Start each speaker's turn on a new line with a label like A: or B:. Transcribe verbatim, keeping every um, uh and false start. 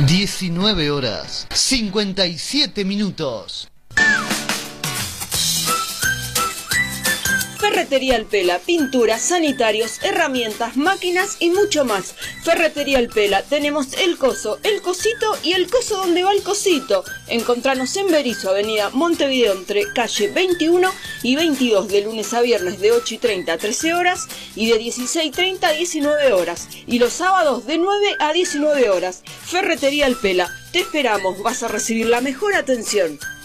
A: diecinueve horas, cincuenta y siete minutos.
B: Ferretería El Pela, pinturas, sanitarios, herramientas, máquinas y mucho más. Ferretería El Pela, tenemos el coso, el cosito y el coso donde va el cosito. Encontranos en Berisso, avenida Montevideo, entre calle veintiuno y veintidós, de lunes a viernes de ocho y treinta a trece horas y de dieciséis y treinta a diecinueve horas. Y los sábados de nueve a diecinueve horas. Ferretería El Pela, te esperamos, vas a recibir la mejor atención.